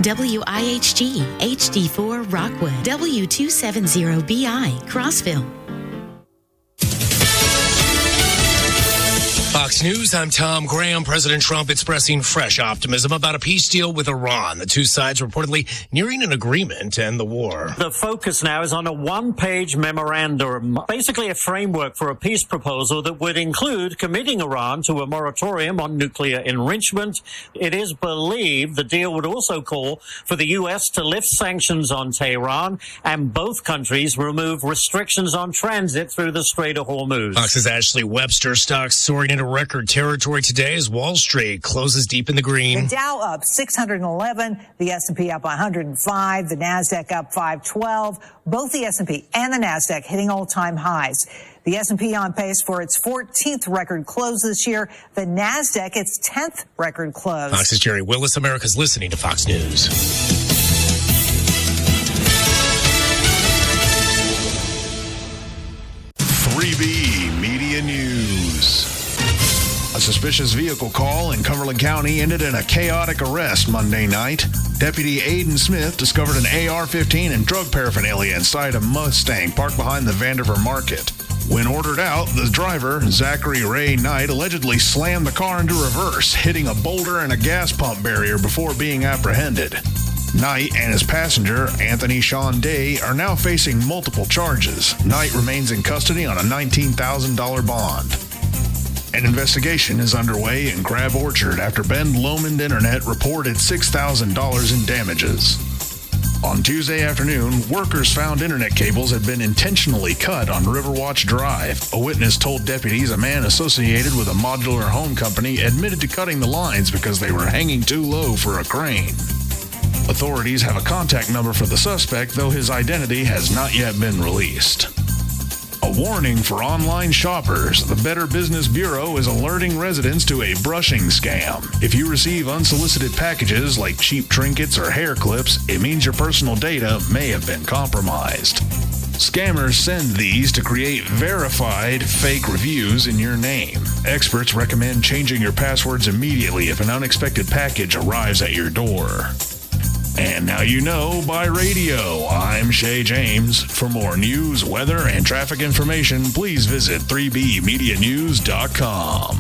WIHG HD4 Rockwood, W270BI Crossville. Fox News, I'm Tom Graham. President Trump expressing fresh optimism about a peace deal with Iran. The two sides reportedly nearing an agreement to end the war. The focus now is on a one-page memorandum, basically a framework for a peace proposal that would include committing Iran to a moratorium on nuclear enrichment. It is believed the deal would also call for the U.S. to lift sanctions on Tehran and both countries remove restrictions on transit through the Strait of Hormuz. Fox's Ashley Webster stocks soaring into record territory today as Wall Street closes deep in the green. The Dow up 611, the S&P up 105, the NASDAQ up 512. Both the S&P and the NASDAQ hitting all-time highs. The S&P on pace for its 14th record close this year. The NASDAQ its 10th record close. Fox's Jerry Willis. America's listening to Fox News. 3B Media News. A suspicious vehicle call in Cumberland County ended in a chaotic arrest Monday night. Deputy Aiden Smith discovered an AR-15 and drug paraphernalia inside a Mustang parked behind the Vandiver Market. When ordered out, the driver, Zachary Ray Knight, allegedly slammed the car into reverse, hitting a boulder and a gas pump barrier before being apprehended. Knight and his passenger, Anthony Sean Day, are now facing multiple charges. Knight remains in custody on a $19,000 bond. An investigation is underway in Crab Orchard after Bend Lomond Internet reported $6,000 in damages. On Tuesday afternoon, workers found internet cables had been intentionally cut on Riverwatch Drive. A witness told deputies a man associated with a modular home company admitted to cutting the lines because they were hanging too low for a crane. Authorities have a contact number for the suspect, though his identity has not yet been released. A warning for online shoppers. The Better Business Bureau is alerting residents to a brushing scam. If you receive unsolicited packages like cheap trinkets or hair clips, it means your personal data may have been compromised. Scammers send these to create verified fake reviews in your name. Experts recommend changing your passwords immediately if an unexpected package arrives at your door. And now you know by radio. I'm Shay James. For more news, weather, and traffic information, please visit 3bmedianews.com.